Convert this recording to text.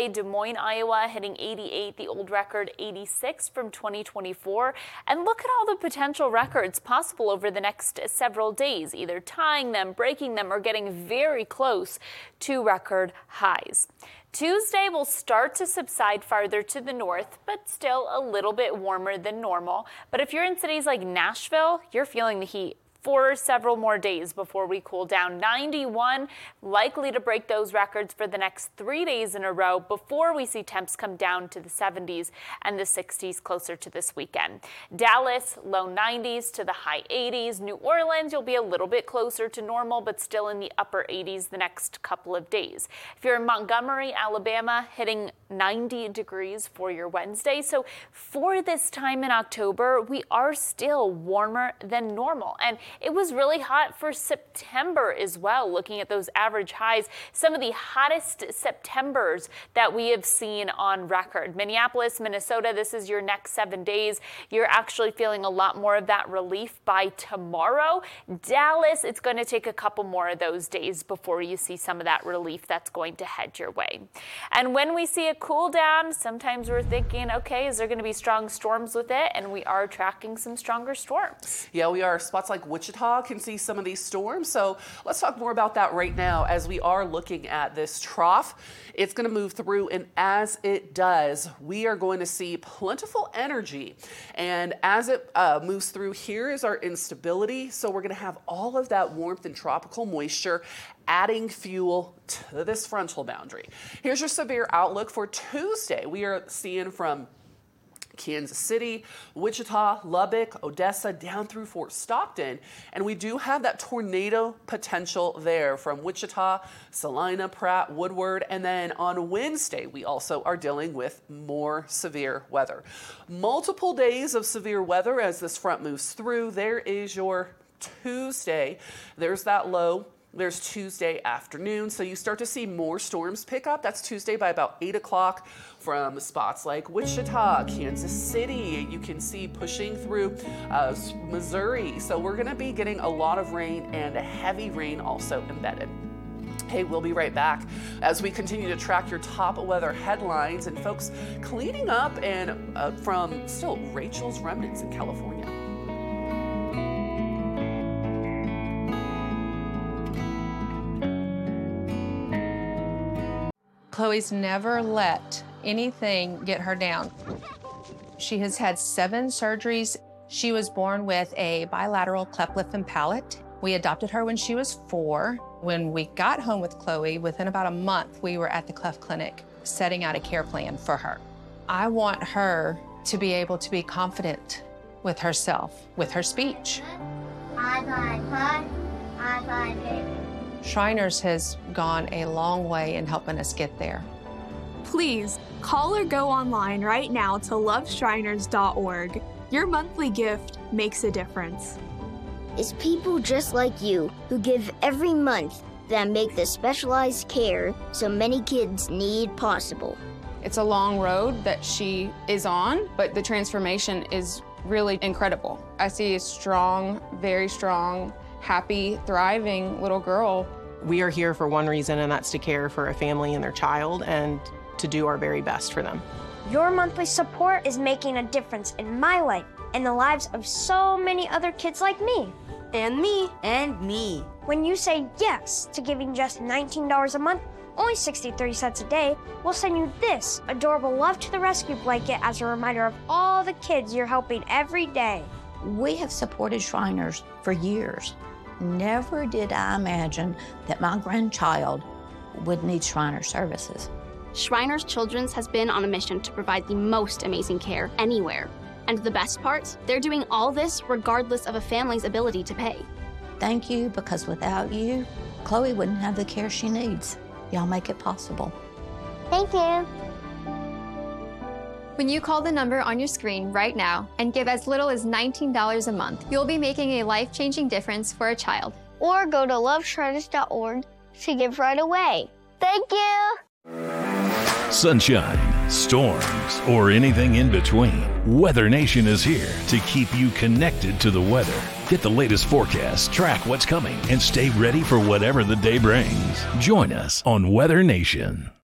Thursday, Des Moines, Iowa hitting 88, the old record 86 from 2024. And look at all the potential records possible over the next several days, either tying them, breaking them, or getting very close to record highs. Tuesday will start to subside farther to the north, but still a little bit warmer than normal. But if you're in cities like Nashville, you're feeling the heat for several more days before we cool down. 91 likely to break those records for the next 3 days in a row before we see temps come down to the 70s and the 60s closer to this weekend. Dallas, low 90s to the high 80s. New Orleans, you'll be a little bit closer to normal, but still in the upper 80s the next couple of days. If you're in Montgomery, Alabama, hitting 90 degrees for your Wednesday. So for this time in October, we are still warmer than normal. And it was really hot for September as well, looking at those average highs. Some of the hottest Septembers that we have seen on record. Minneapolis, Minnesota, this is your next 7 days. You're actually feeling a lot more of that relief by tomorrow. Dallas, it's going to take a couple more of those days before you see some of that relief that's going to head your way. And when we see a cool down, sometimes we're thinking, okay, is there going to be strong storms with it? And we are tracking some stronger storms. Yeah, we are. Spots like Wichita can see some of these storms. So let's talk more about that right now as we are looking at this trough. It's going to move through, and as it does, we are going to see plentiful energy. And as it moves through, here is our instability. So we're going to have all of that warmth and tropical moisture adding fuel to this frontal boundary. Here's your severe outlook for Tuesday. We are seeing from Kansas City, Wichita, Lubbock, Odessa, down through Fort Stockton. And we do have that tornado potential there from Wichita, Salina, Pratt, Woodward. And then on Wednesday, we also are dealing with more severe weather. Multiple days of severe weather as this front moves through. There is your Tuesday. There's that low. There's Tuesday afternoon, so you start to see more storms pick up. That's Tuesday by about 8 o'clock from spots like Wichita, Kansas City. You can see pushing through Missouri. So we're going to be getting a lot of rain and a heavy rain also embedded. Hey, we'll be right back as we continue to track your top weather headlines and folks cleaning up and from still Rachel's remnants in California. Chloe's never let anything get her down. She has had 7 surgeries. She was born with a bilateral cleft lip and palate. We adopted her when she was 4. When we got home with Chloe, within about a month, we were at the cleft clinic setting out a care plan for her. I want her to be able to be confident with herself, with her speech. Shriners has gone a long way in helping us get there. Please call or go online right now to loveshriners.org. Your monthly gift makes a difference. It's people just like you who give every month that make the specialized care so many kids need possible. It's a long road that she is on, but the transformation is really incredible. I see a strong, very strong, happy, thriving little girl. We are here for one reason, and that's to care for a family and their child and to do our very best for them. Your monthly support is making a difference in my life and the lives of so many other kids like me. And me. And me. When you say yes to giving just $19 a month, only 63 cents a day, we'll send you this adorable Love to the Rescue blanket as a reminder of all the kids you're helping every day. We have supported Shriners for years. Never did I imagine that my grandchild would need Shriners services. Shriners Children's has been on a mission to provide the most amazing care anywhere. And the best part, they're doing all this regardless of a family's ability to pay. Thank you, because without you, Chloe wouldn't have the care she needs. Y'all make it possible. Thank you. When you call the number on your screen right now and give as little as $19 a month, you'll be making a life-changing difference for a child. Or go to loveshriners.org to give right away. Thank you. Sunshine, storms, or anything in between, Weather Nation is here to keep you connected to the weather. Get the latest forecast, track what's coming, and stay ready for whatever the day brings. Join us on Weather Nation.